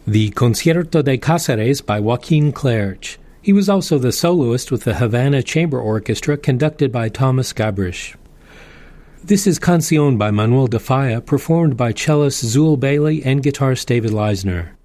The Concierto de Cáceres by Joaquin Clerch. He was also the soloist with the Havana Chamber Orchestra conducted by Thomas Gabrish. This is Canción by Manuel de Falla, performed by cellist Zul Bailey and guitarist David Leisner.